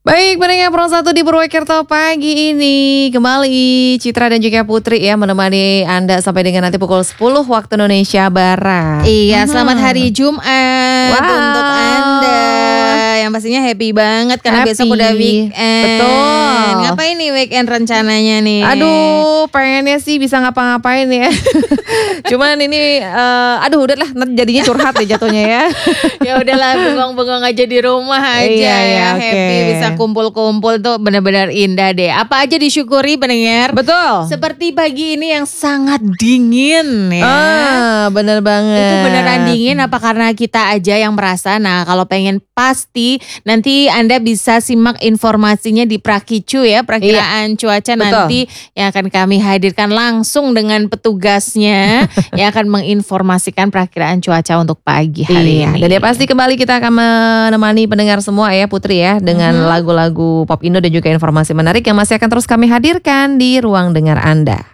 Baik, pendengar Pro 1 di Purwokerto pagi ini kembali Citra dan juga Putri ya menemani Anda sampai dengan nanti pukul 10 waktu Indonesia Barat. Iya, selamat hari Jumat untuk Anda. Yang pastinya happy banget karena besok udah weekend. Betul. Ngapain nih weekend rencananya nih? Aduh, pengennya sih bisa ngapa-ngapain ya. Cuman ini udahlah jadinya curhat deh jatuhnya ya. Ya udahlah, bengong-bengong aja di rumah aja Iya, ya. oke. Happy bisa kumpul-kumpul tuh benar-benar indah deh. Apa aja disyukuri pendengar. Betul. Seperti pagi ini yang sangat dingin ya. Bener banget. Itu beneran dingin apa karena kita aja yang merasa? Nah, kalau pengen pasti nanti Anda bisa simak informasinya di Prakicu ya, Perakiraan Cuaca nanti yang akan kami hadirkan langsung dengan petugasnya yang akan menginformasikan perakiraan cuaca untuk pagi hari ini. Dan ya pasti kembali kita akan menemani pendengar semua ya Putri ya dengan lagu-lagu pop Indo dan juga informasi menarik yang masih akan terus kami hadirkan di ruang dengar Anda.